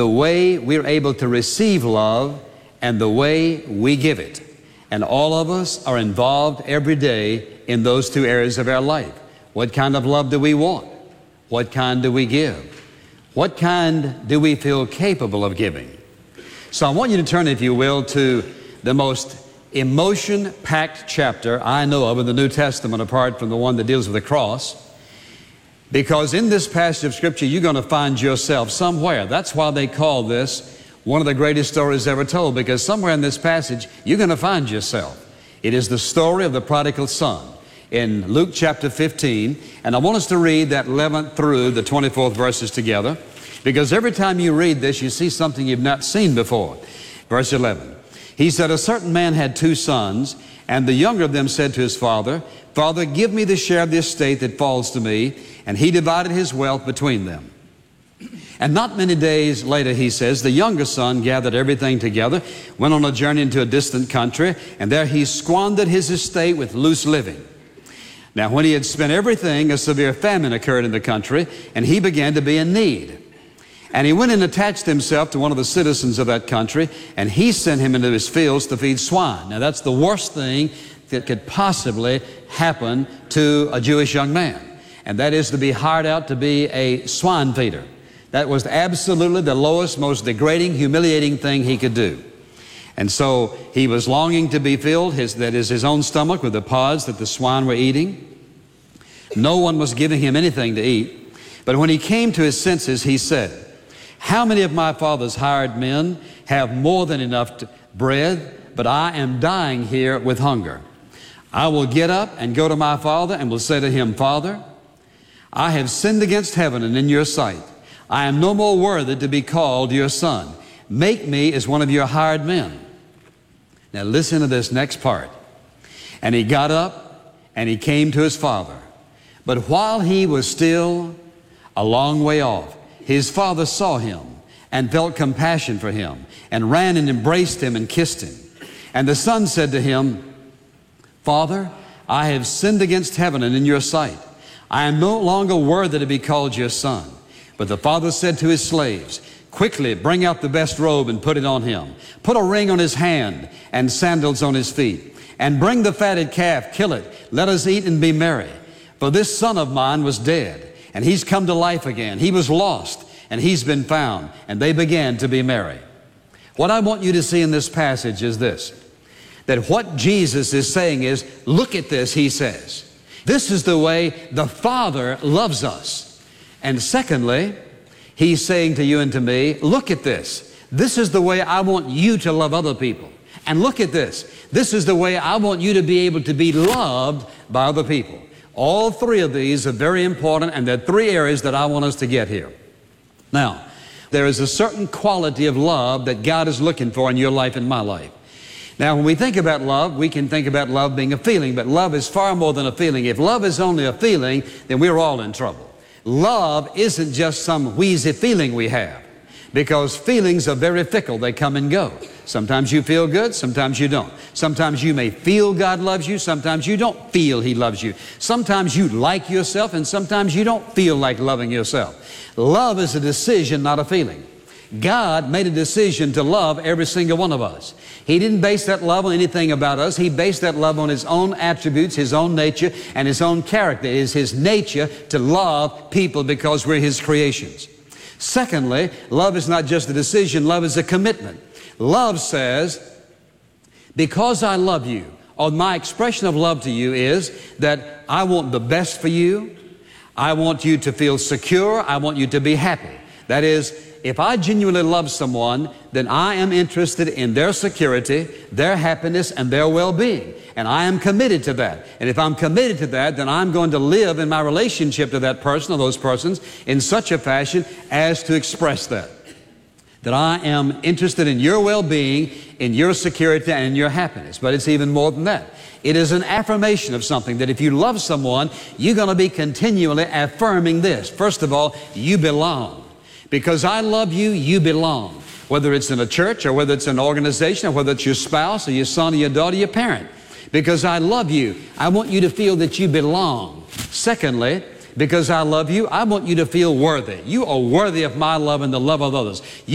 the way we're able to receive love and the way we give it. And all of us are involved every day in those two areas of our life. What kind of love do we want? What kind do we give? What kind do we feel capable of giving? So I want you to turn, if you will, to the most emotion-packed chapter I know of in the New Testament, apart from the one that deals with the cross. Because in this passage of Scripture, you're going to find yourself somewhere. That's why they call this one of the greatest stories ever told, because somewhere in this passage, you're going to find yourself. It is the story of the prodigal son in Luke chapter 15. And I want us to read that 11th through the 24th verses together, because every time you read this, you see something you've not seen before. Verse 11. He said, a certain man had 2 sons, and the younger of them said to his father, Father, give me the share of the estate that falls to me. And he divided his wealth between them. And not many days later, he says, the younger son gathered everything together, went on a journey into a distant country, and there he squandered his estate with loose living. Now, when he had spent everything, a severe famine occurred in the country, and he began to be in need. And he went and attached himself to one of the citizens of that country, and he sent him into his fields to feed swine. Now, that's the worst thing that could possibly happen to a Jewish young man. And that is to be hired out to be a swine feeder. That was absolutely the lowest, most degrading, humiliating thing he could do. And so he was longing to be filled, that is his own stomach, with the pods that the swine were eating. No one was giving him anything to eat. But when he came to his senses, he said, how many of my father's hired men have more than enough bread, but I am dying here with hunger? I will get up and go to my father and will say to him, Father, I have sinned against heaven and in your sight. I am no more worthy to be called your son. Make me as one of your hired men. Now listen to this next part. And he got up and he came to his father. But while he was still a long way off, his father saw him and felt compassion for him and ran and embraced him and kissed him. And the son said to him, Father, I have sinned against heaven and in your sight. I am no longer worthy to be called your son. But the father said to his slaves, quickly bring out the best robe and put it on him. Put a ring on his hand and sandals on his feet. And bring the fatted calf, kill it. Let us eat and be merry. For this son of mine was dead, and he's come to life again. He was lost, and he's been found. And they began to be merry. What I want you to see in this passage is this, that what Jesus is saying is, look at this, he says. This is the way the Father loves us. And secondly, he's saying to you and to me, look at this. This is the way I want you to love other people. And look at this. This is the way I want you to be able to be loved by other people. All 3 of these are very important, and there are 3 areas that I want us to get here. Now, there is a certain quality of love that God is looking for in your life and my life. Now, when we think about love, we can think about love being a feeling, but love is far more than a feeling. If love is only a feeling, then we're all in trouble. Love isn't just some wheezy feeling we have, because feelings are very fickle. They come and go. Sometimes you feel good, sometimes you don't. Sometimes you may feel God loves you, sometimes you don't feel He loves you. Sometimes you like yourself, and sometimes you don't feel like loving yourself. Love is a decision, not a feeling. God made a decision to love every single one of us. He didn't base that love on anything about us. He based that love on His own attributes, His own nature, and His own character. It is His nature to love people because we're His creations. Secondly, love is not just a decision, love is a commitment. Love says, because I love you, or my expression of love to you is that I want the best for you. I want you to feel secure. I want you to be happy. That is, if I genuinely love someone, then I am interested in their security, their happiness, and their well-being. And I am committed to that. And if I'm committed to that, then I'm going to live in my relationship to that person or those persons in such a fashion as to express that. That I am interested in your well-being, in your security, and in your happiness. But it's even more than that. It is an affirmation of something, that if you love someone, you're going to be continually affirming this. First of all, you belong. Because I love you, you belong. Whether it's in a church, or whether it's an organization, or whether it's your spouse, or your son, or your daughter, your parent. Because I love you, I want you to feel that you belong. Secondly, because I love you, I want you to feel worthy. You are worthy of my love and the love of others.